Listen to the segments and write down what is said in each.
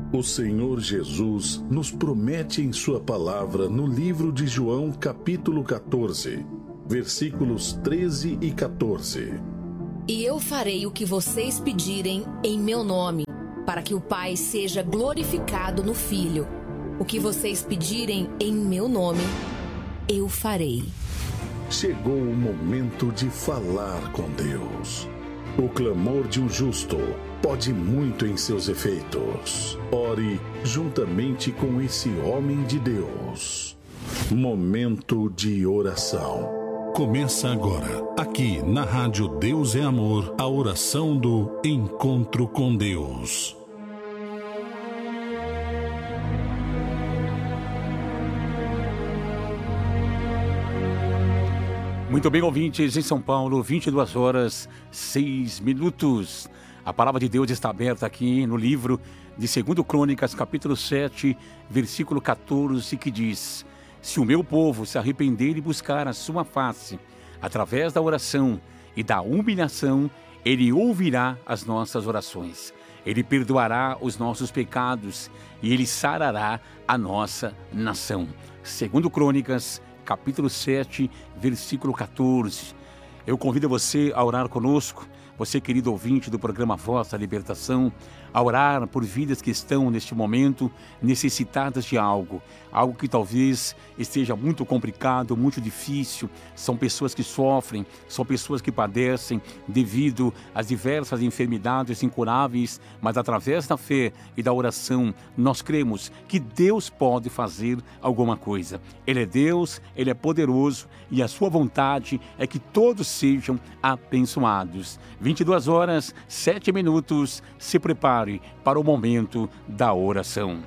O Senhor Jesus nos promete em sua palavra no livro de João, capítulo 14, versículos 13 e 14. E eu farei o que vocês pedirem em meu nome, para que o Pai seja glorificado no Filho. O que vocês pedirem em meu nome, eu farei. Chegou o momento de falar com Deus. O clamor de um justo pode muito em seus efeitos. Ore juntamente com esse homem de Deus. Momento de oração. Começa agora, aqui na Rádio Deus é Amor, a oração do Encontro com Deus. Muito bem, ouvintes, em São Paulo, 22 horas, 6 minutos. A palavra de Deus está aberta aqui no livro de 2 Crônicas, capítulo 7, versículo 14, que diz: Se o meu povo se arrepender e buscar a sua face, através da oração e da humilhação, ele ouvirá as nossas orações. Ele perdoará os nossos pecados e ele sarará a nossa nação. 2 Crônicas, capítulo 7, versículo 14. Eu convido você a orar conosco, você querido ouvinte do programa Voz da Libertação, a orar por vidas que estão neste momento necessitadas de algo que talvez esteja muito complicado, muito difícil. São pessoas que sofrem, são pessoas que padecem devido às diversas enfermidades incuráveis, mas através da fé e da oração nós cremos que Deus pode fazer alguma coisa. Ele é Deus, Ele é poderoso e a sua vontade é que todos sejam abençoados. 22 horas, 7 minutos, se prepare para o momento da oração.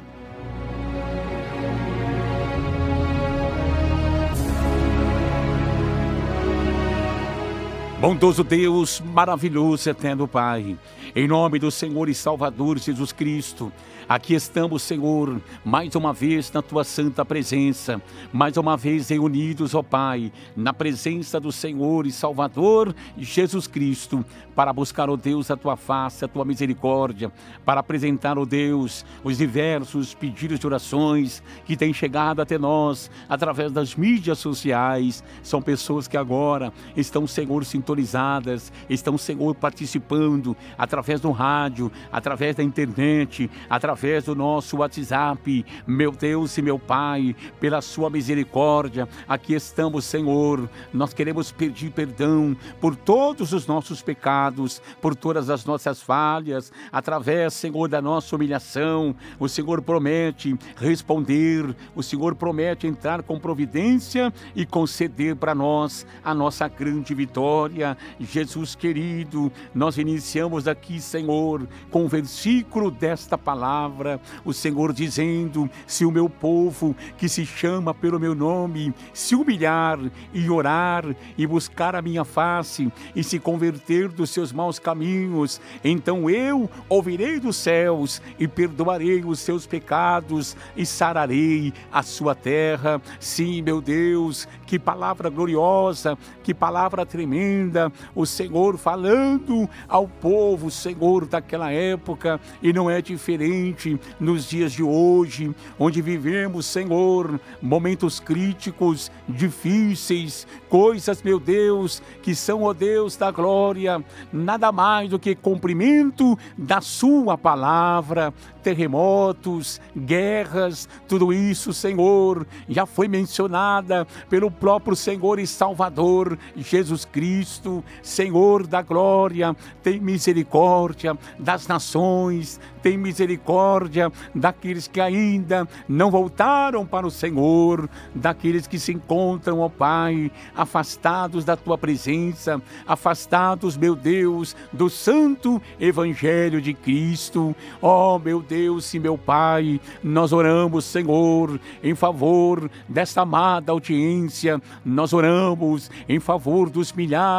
Bondoso Deus, maravilhoso eterno Pai, em nome do Senhor e Salvador Jesus Cristo, aqui estamos, Senhor, mais uma vez na Tua santa presença, mais uma vez reunidos, ó Pai, na presença do Senhor e Salvador Jesus Cristo, para buscar, ó Deus, a Tua face, a Tua misericórdia, para apresentar, ó Deus, os diversos pedidos de orações que têm chegado até nós através das mídias sociais. São pessoas que agora estão, Senhor, sintonizadas, estão, Senhor, participando através do rádio, através da internet, através do nosso WhatsApp. Meu Deus e meu Pai, pela sua misericórdia, aqui estamos, Senhor. Nós queremos pedir perdão por todos os nossos pecados, por todas as nossas falhas, através, Senhor, da nossa humilhação. O Senhor promete responder, o Senhor promete entrar com providência e conceder para nós a nossa grande vitória. Jesus querido, nós iniciamos aqui, Senhor, com o versículo desta palavra, o Senhor dizendo: se o meu povo, que se chama pelo meu nome, se humilhar e orar e buscar a minha face e se converter dos seus maus caminhos, então eu ouvirei dos céus e perdoarei os seus pecados e sararei a sua terra. Sim, meu Deus, que palavra gloriosa, que palavra tremenda, o Senhor falando ao povo, Senhor, daquela época, e não é diferente nos dias de hoje, onde vivemos, Senhor, momentos críticos, difíceis, coisas, meu Deus, que são, ó Deus da glória, nada mais do que cumprimento da sua palavra. Terremotos, guerras, tudo isso, Senhor, já foi mencionada pelo próprio Senhor e Salvador Jesus Cristo. Senhor da glória, tem misericórdia das nações, tem misericórdia daqueles que ainda não voltaram para o Senhor, daqueles que se encontram, ó Pai, afastados da Tua presença, afastados, meu Deus, do santo Evangelho de Cristo. Ó, meu Deus e meu Pai, nós oramos, Senhor, em favor desta amada audiência, nós oramos em favor dos milhares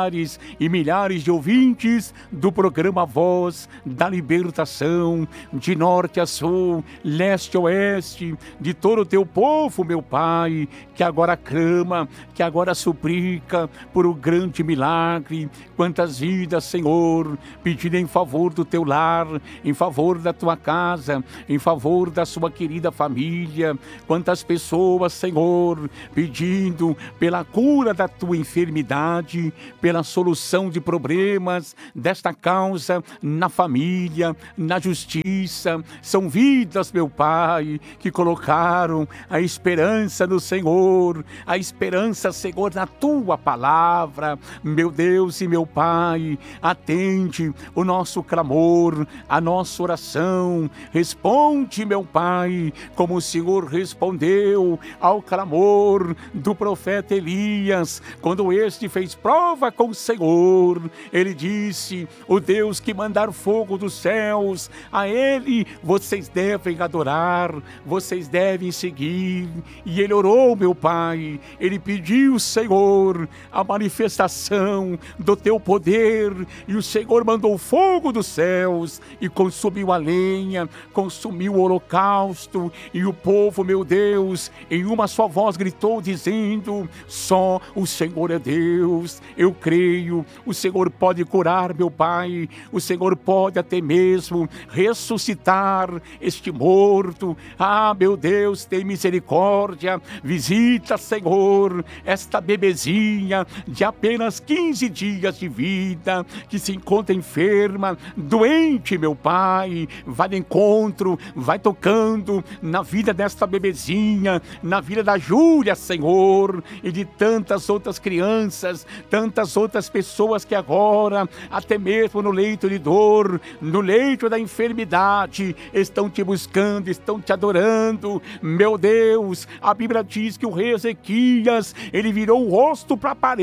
milhares e milhares de ouvintes do programa Voz da Libertação, de norte a sul, leste a oeste, de todo o teu povo, meu Pai, que agora clama, que agora suplica por um grande milagre. Quantas vidas, Senhor, pedindo em favor do teu lar, em favor da tua casa, em favor da sua querida família. Quantas pessoas, Senhor, pedindo pela cura da tua enfermidade, pela solução de problemas desta causa na família, na justiça. São vidas, meu Pai, que colocaram a esperança no Senhor, a esperança, Senhor, na tua palavra. Meu Deus e meu Pai, atende o nosso clamor, a nossa oração. Responde, meu Pai, como o Senhor respondeu ao clamor do profeta Elias, quando este fez prova com o Senhor. Ele disse: o Deus que mandar fogo dos céus, a Ele vocês devem adorar, vocês devem seguir. E ele orou, meu Pai, ele pediu, Senhor, a manifestação do teu poder, e o Senhor mandou fogo dos céus e consumiu a lenha, consumiu o holocausto, e o povo, meu Deus, em uma só voz gritou dizendo: só o Senhor é Deus. Eu creio, o Senhor pode curar, meu Pai, o Senhor pode até mesmo ressuscitar este morto. Ah, meu Deus, tem misericórdia, visita, Senhor, esta bebezinha de apenas 15 dias de vida, que se encontra enferma, doente, meu Pai. Vai de encontro, vai tocando na vida desta bebezinha, na vida da Júlia, Senhor, e de tantas outras crianças, tantas outras pessoas que agora, até mesmo no leito de dor, no leito da enfermidade, estão te buscando, estão te adorando. Meu Deus, a Bíblia diz que o rei Ezequias, ele virou o rosto para a parede